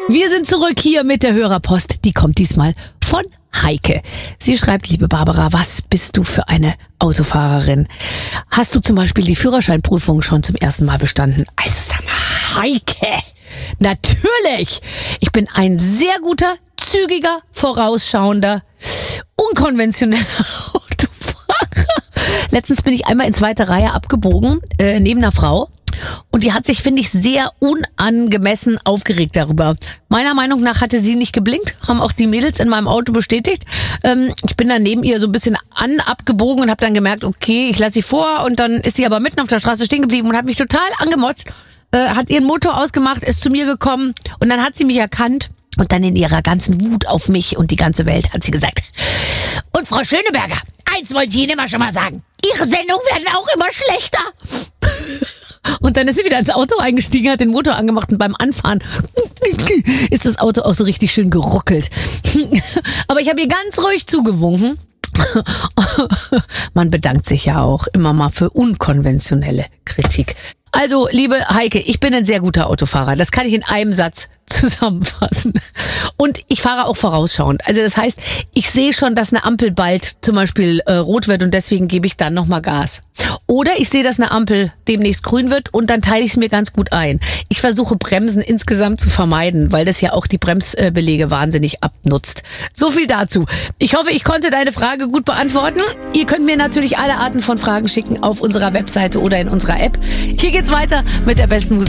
Wir sind zurück hier mit der Hörerpost. Die kommt diesmal von Heike. Sie schreibt, liebe Barbara, was bist du für eine Autofahrerin? Hast du zum Beispiel die Führerscheinprüfung schon zum ersten Mal bestanden? Also sag mal, Heike, natürlich. Ich bin ein sehr guter, zügiger, vorausschauender, unkonventioneller Autofahrer. Letztens bin ich einmal in zweiter Reihe abgebogen, neben einer Frau. Und die hat sich, finde ich, sehr unangemessen aufgeregt darüber. Meiner Meinung nach hatte sie nicht geblinkt, haben auch die Mädels in meinem Auto bestätigt. Ich bin dann neben ihr so ein bisschen abgebogen und habe dann gemerkt, okay, ich lasse sie vor. Und dann ist sie aber mitten auf der Straße stehen geblieben und hat mich total angemotzt. Hat ihren Motor ausgemacht, ist zu mir gekommen und dann hat sie mich erkannt. Und dann in ihrer ganzen Wut auf mich und die ganze Welt hat sie gesagt, und Frau Schöneberger, eins wollte ich Ihnen immer schon mal sagen, Ihre Sendungen werden auch immer schlechter. Und dann ist sie wieder ins Auto eingestiegen, hat den Motor angemacht und beim Anfahren ist das Auto auch so richtig schön geruckelt. Aber ich habe ihr ganz ruhig zugewunken. Man bedankt sich ja auch immer mal für unkonventionelle Kritik. Also, liebe Heike, ich bin ein sehr guter Autofahrer. Das kann ich in einem Satz zusammenfassen. Und ich fahre auch vorausschauend. Also das heißt, ich sehe schon, dass eine Ampel bald zum Beispiel rot wird und deswegen gebe ich dann nochmal Gas. Oder ich sehe, dass eine Ampel demnächst grün wird und dann teile ich es mir ganz gut ein. Ich versuche Bremsen insgesamt zu vermeiden, weil das ja auch die Bremsbelege wahnsinnig abnutzt. So viel dazu. Ich hoffe, ich konnte deine Frage gut beantworten. Ihr könnt mir natürlich alle Arten von Fragen schicken auf unserer Webseite oder in unserer App. Hier geht's weiter mit der besten Musik.